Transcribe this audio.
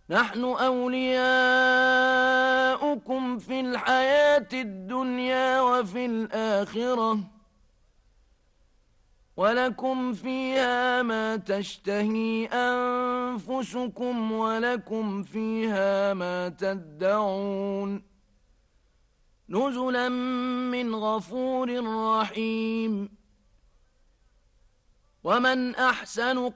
نحن أولياؤكم في الحياة الدنيا وفي الآخرة ولكم فيها ما تشتهي أنفسكم ولكم فيها ما تدعون نزلا من غفور رحيم ومن أحسن